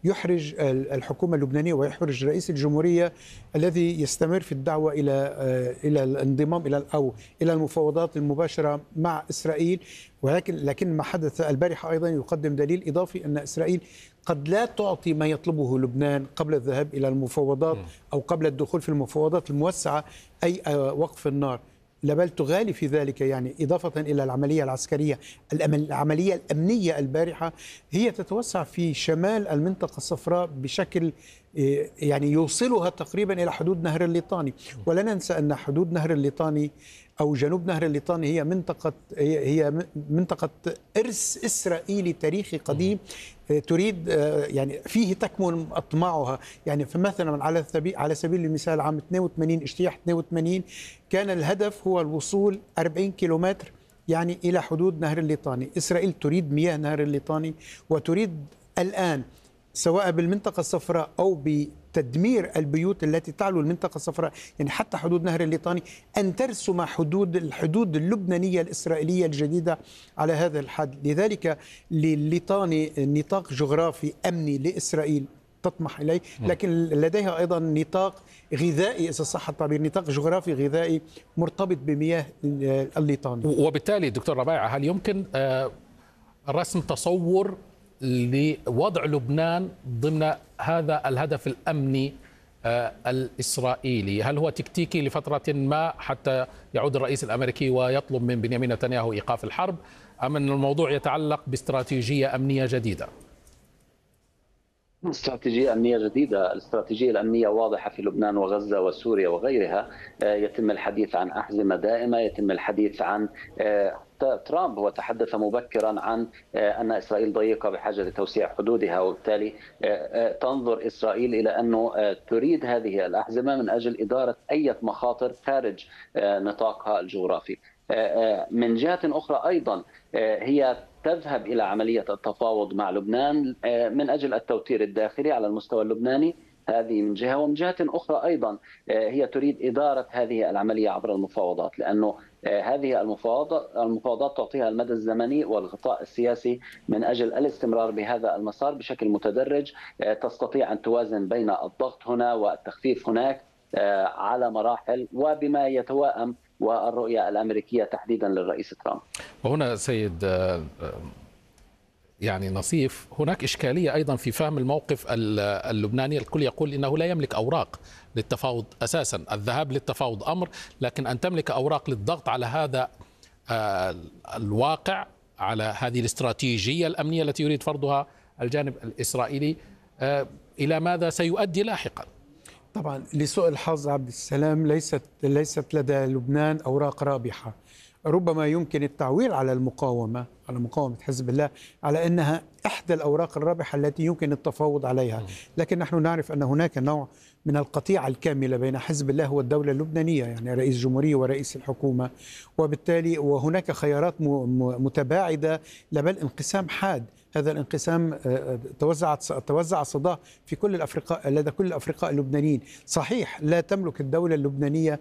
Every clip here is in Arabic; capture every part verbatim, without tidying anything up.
يحرج الحكومة اللبنانية ويحرج رئيس الجمهورية الذي يستمر في الدعوة إلى إلى الانضمام إلى أو إلى المفاوضات المباشرة مع إسرائيل. ولكن لكن ما حدث البارحة أيضا يقدم دليل إضافي أن إسرائيل قد لا تعطي ما يطلبه لبنان قبل الذهاب إلى المفاوضات أو قبل الدخول في المفاوضات الموسعة، أي وقف النار، بل تغالي في ذلك. يعني إضافة إلى العملية العسكرية، العملية الأمنية البارحة هي تتوسع في شمال المنطقة الصفراء بشكل يعني يوصلها تقريبا إلى حدود نهر الليطاني. ولا ننسى أن حدود نهر الليطاني أو جنوب نهر الليطاني هي منطقة هي منطقة إرث إسرائيلي تاريخي قديم تريد يعني فيه تكمن أطماعها. يعني فمثلا على على سبيل المثال عام اثنين وثمانين اجتياح اثنين وثمانين كان الهدف هو الوصول أربعين كيلومتر يعني إلى حدود نهر الليطاني. إسرائيل تريد مياه نهر الليطاني وتريد الآن سواء بالمنطقة الصفراء أو بتدمير البيوت التي تعلو المنطقة الصفراء، يعني حتى حدود نهر الليطاني، أن ترسم حدود الحدود اللبنانية الإسرائيلية الجديدة على هذا الحد. لذلك لليطاني نطاق جغرافي أمني لإسرائيل تطمح إليه، لكن لديها أيضا نطاق غذائي إذا صح التعبير، نطاق جغرافي غذائي مرتبط بمياه الليطاني. وبالتالي دكتور ربيعة، هل يمكن رسم تصور لوضع لبنان ضمن هذا الهدف الأمني الإسرائيلي؟ هل هو تكتيكي لفترة ما حتى يعود الرئيس الأمريكي ويطلب من بنيامين نتنياهو إيقاف الحرب، أم أن الموضوع يتعلق باستراتيجية أمنية جديدة؟ استراتيجية أمنية جديدة. الاستراتيجية الأمنية واضحة في لبنان وغزة وسوريا وغيرها. يتم الحديث عن أحزمة دائمة، يتم الحديث عن ترامب هو تحدث مبكرا عن أن إسرائيل ضيقة بحاجة لتوسيع حدودها، وبالتالي تنظر إسرائيل إلى أنه تريد هذه الأحزمة من أجل إدارة أي مخاطر خارج نطاقها الجغرافي. من جهة أخرى أيضا هي تذهب إلى عملية التفاوض مع لبنان من أجل التوتير الداخلي على المستوى اللبناني، هذه من جهة. ومن جهة أخرى أيضا هي تريد إدارة هذه العملية عبر المفاوضات، لأنه هذه المفاوضات المفاوضات تعطيها المدى الزمني والغطاء السياسي من أجل الاستمرار بهذا المسار بشكل متدرج. تستطيع أن توازن بين الضغط هنا والتخفيف هناك على مراحل وبما يتوائم والرؤية الأمريكية تحديدا للرئيس ترامب. وهنا سيد يعني نصيف، هناك إشكالية أيضا في فهم الموقف اللبناني. الكل يقول إنه لا يملك أوراق للتفاوض أساسا. الذهاب للتفاوض أمر، لكن أن تملك أوراق للضغط على هذا الواقع، على هذه الاستراتيجية الأمنية التي يريد فرضها الجانب الإسرائيلي، إلى ماذا سيؤدي لاحقا؟ طبعا لسوء الحظ عبد السلام ليست ليست لدى لبنان أوراق رابحة. ربما يمكن التعويل على المقاومة على مقاومة حزب الله على أنها إحدى الأوراق الرابحة التي يمكن التفاوض عليها، لكن نحن نعرف أن هناك نوع من القطيعة الكاملة بين حزب الله والدولة اللبنانية، يعني رئيس جمهورية ورئيس الحكومة، وبالتالي وهناك خيارات متباعدة بل انقسام حاد. هذا الانقسام توزعت توزع صداه في كل الأفرقاء لدى كل الأفرقاء اللبنانيين. صحيح لا تملك الدولة اللبنانية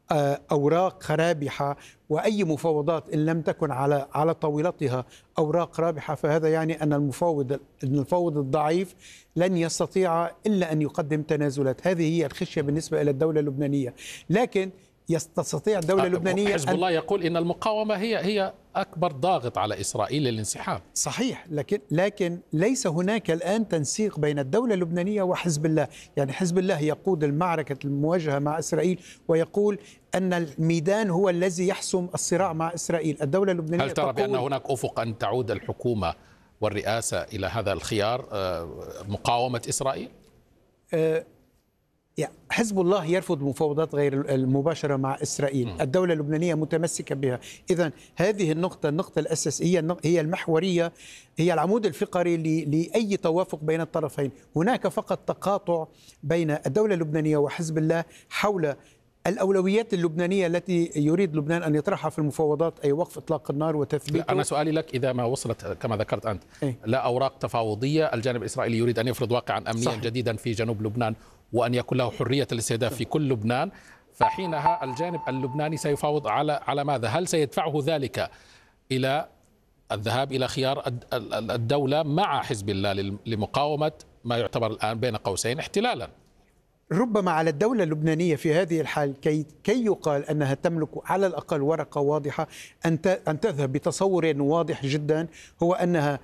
أوراق رابحة، وأي مفاوضات إن لم تكن على على طاولتها أوراق رابحة فهذا يعني أن المفاوض أن المفاوض الضعيف لن يستطيع إلا أن يقدم تنازلات. هذه هي الخشية بالنسبة إلى الدولة اللبنانية، لكن تستطيع الدولة اللبنانية. حزب الله يقول إن المقاومة هي هي أكبر ضاغط على إسرائيل للانسحاب. صحيح، لكن لكن ليس هناك الآن تنسيق بين الدولة اللبنانية وحزب الله. يعني حزب الله يقود المعركة المواجهة مع إسرائيل ويقول أن الميدان هو الذي يحسم الصراع مع إسرائيل. الدولة اللبنانية هل ترى بأن هناك أفق أن تعود الحكومة والرئاسة إلى هذا الخيار، مقاومة إسرائيل؟ أه يعني حزب الله يرفض المفاوضات غير المباشرة مع إسرائيل. م. الدولة اللبنانية متمسكة بها. إذن هذه النقطة النقطة الأساسية هي المحورية، هي العمود الفقري لأي توافق بين الطرفين. هناك فقط تقاطع بين الدولة اللبنانية وحزب الله حول الأولويات اللبنانية التي يريد لبنان أن يطرحها في المفاوضات، أي وقف إطلاق النار وتثبيته. أنا سؤالي لك، إذا ما وصلت كما ذكرت أنت إيه؟ لا أوراق تفاوضية، الجانب الإسرائيلي يريد أن يفرض واقعا أمنيا صحيح. جديدا في جنوب لبنان وأن يكون له حرية الاستهداف في كل لبنان، فحينها الجانب اللبناني سيفاوض على على ماذا؟ هل سيدفعه ذلك إلى الذهاب إلى خيار الدولة مع حزب الله لمقاومة ما يعتبر الآن بين قوسين احتلالا. ربما على الدولة اللبنانية في هذه الحال كي كي يقال أنها تملك على الأقل ورقة واضحة أن أن تذهب بتصور واضح جدا، هو أنها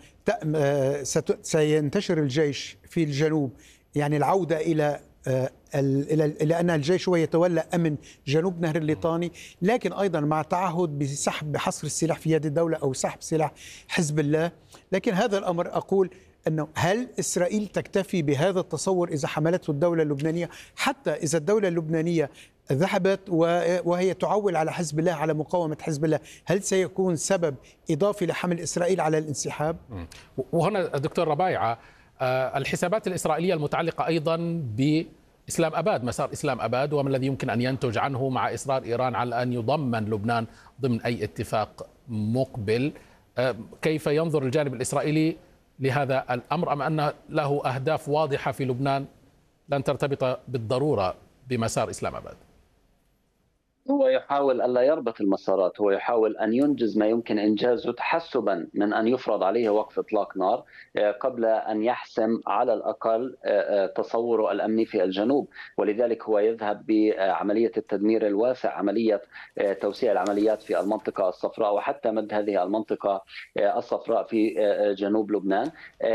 سينتشر الجيش في الجنوب، يعني العودة إلى إلى إلى أن الجيش هو يتولى أمن جنوب نهر الليطاني، لكن أيضا مع تعهد بسحب بحصر السلاح في يد الدولة أو سحب سلاح حزب الله. لكن هذا الأمر أقول أنه هل إسرائيل تكتفي بهذا التصور إذا حملته الدولة اللبنانية؟ حتى إذا الدولة اللبنانية ذهبت وهي تعول على حزب الله، على مقاومة حزب الله، هل سيكون سبب إضافي لحمل إسرائيل على الانسحاب؟ وهنا دكتور ربايعة، الحسابات الإسرائيلية المتعلقة أيضا بإسلام أباد، مسار إسلام أباد، وما الذي يمكن أن ينتج عنه مع إصرار إيران على أن يضمن لبنان ضمن أي اتفاق مقبل. كيف ينظر الجانب الإسرائيلي لهذا الأمر، أم أن له أهداف واضحة في لبنان لن ترتبط بالضرورة بمسار إسلام أباد؟ هو يحاول ألا يربط المسارات، هو يحاول أن ينجز ما يمكن إنجازه تحسبا من أن يفرض عليه وقف إطلاق نار قبل أن يحسم على الأقل تصوره الأمني في الجنوب. ولذلك هو يذهب بعملية التدمير الواسع، عملية توسيع العمليات في المنطقة الصفراء وحتى مد هذه المنطقة الصفراء في جنوب لبنان.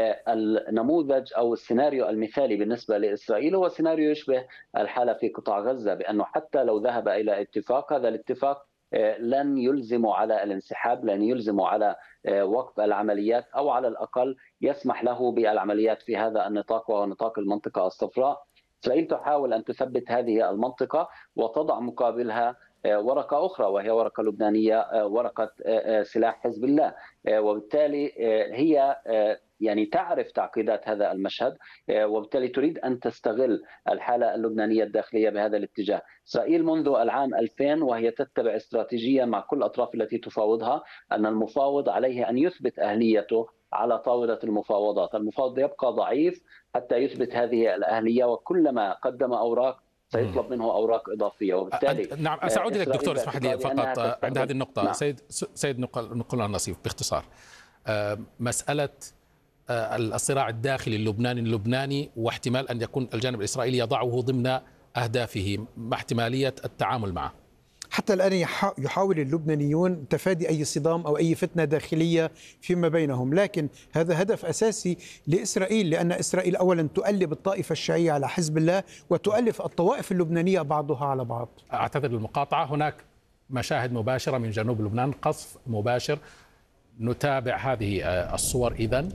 النموذج أو السيناريو المثالي بالنسبة لإسرائيل هو سيناريو يشبه الحالة في قطاع غزة، بأنه حتى لو ذهب إلى اتفاق، هذا الاتفاق لن يلزموا على الانسحاب، لن يلزموا على وقف العمليات، أو على الأقل يسمح له بالعمليات في هذا النطاق وهو نطاق المنطقة الصفراء. إسرائيل تحاول أن تثبت هذه المنطقة وتضع مقابلها ورقة أخرى وهي ورقة لبنانية، ورقة سلاح حزب الله، وبالتالي هي يعني تعرف تعقيدات هذا المشهد، وبالتالي تريد أن تستغل الحالة اللبنانية الداخلية بهذا الاتجاه. إسرائيل منذ العام ألفين وهي تتبع استراتيجية مع كل الأطراف التي تفاوضها، أن المفاوض عليه أن يثبت أهليته على طاولة المفاوضات. المفاوض يبقى ضعيف حتى يثبت هذه الأهلية، وكلما قدم أوراق سيطلب منه أوراق إضافية. وبالتالي نعم، سأعود إليك دكتور، اسمح لي فقط عند هذه النقطة. نعم. سيد سيد نقول النصيف باختصار، مسألة الصراع الداخلي اللبناني اللبناني واحتمال أن يكون الجانب الإسرائيلي يضعه ضمن أهدافه، مع احتمالية التعامل معه. حتى الآن يحاول اللبنانيون تفادي أي صدام أو أي فتنة داخلية فيما بينهم، لكن هذا هدف أساسي لإسرائيل، لأن إسرائيل أولا تؤلف الطائفة الشيعية على حزب الله وتؤلف الطوائف اللبنانية بعضها على بعض. أعتذر بالمقاطعة، هناك مشاهد مباشرة من جنوب لبنان، قصف مباشر، نتابع هذه الصور إذن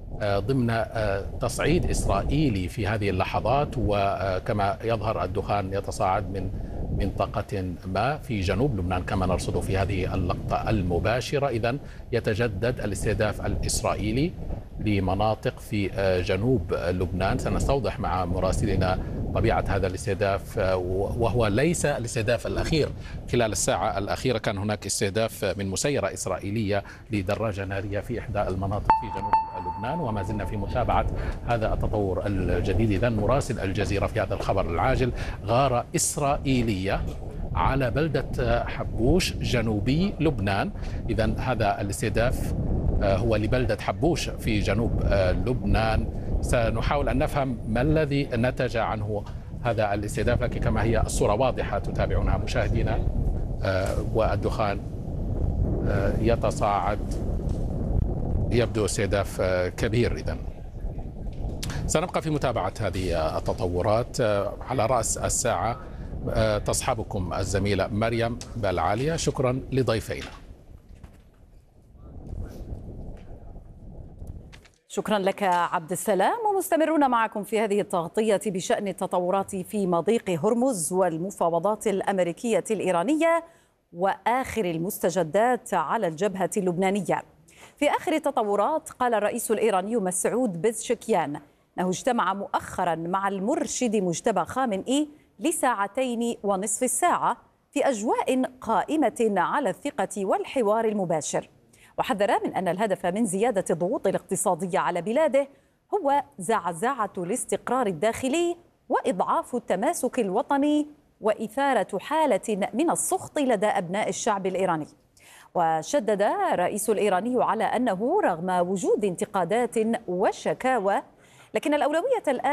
ضمن تصعيد إسرائيلي في هذه اللحظات، وكما يظهر الدخان يتصاعد من منطقة ما في جنوب لبنان كما نرصد في هذه اللقطة المباشرة. إذن يتجدد الاستهداف الإسرائيلي لمناطق في جنوب لبنان. سنستوضح مع مراسلنا طبيعة هذا الاستهداف، وهو ليس الاستهداف الأخير. خلال الساعة الأخيرة كان هناك استهداف من مسيرة إسرائيلية لدراجة نارية في إحدى المناطق في جنوب لبنان، وما زلنا في متابعة هذا التطور الجديد. إذن مراسل الجزيرة في هذا الخبر العاجل: غارة إسرائيلية على بلدة حبوش جنوبي لبنان. إذن هذا الاستهداف هو لبلدة حبوش في جنوب لبنان. سنحاول أن نفهم ما الذي نتج عنه هذا الاستهداف، لكن كما هي الصورة واضحة تتابعونها مشاهدينا، والدخان يتصاعد، يبدو استهداف كبير. إذن سنبقى في متابعة هذه التطورات. على رأس الساعة تصحبكم الزميلة مريم بالعالية. شكرا لضيفينا. شكرا لك عبد السلام. ومستمرون معكم في هذه التغطية بشأن التطورات في مضيق هرمز والمفاوضات الأمريكية الإيرانية وآخر المستجدات على الجبهة اللبنانية. في آخر التطورات قال الرئيس الإيراني مسعود بزشكيان أنه اجتمع مؤخرا مع المرشد مجتبى خامنئي لساعتين ونصف الساعة في أجواء قائمة على الثقة والحوار المباشر، وحذر من أن الهدف من زيادة الضغوط الاقتصادية على بلاده هو زعزعة الاستقرار الداخلي وإضعاف التماسك الوطني وإثارة حالة من السخط لدى أبناء الشعب الإيراني. وشدد الرئيس الإيراني على أنه رغم وجود انتقادات وشكاوى لكن الأولوية الآن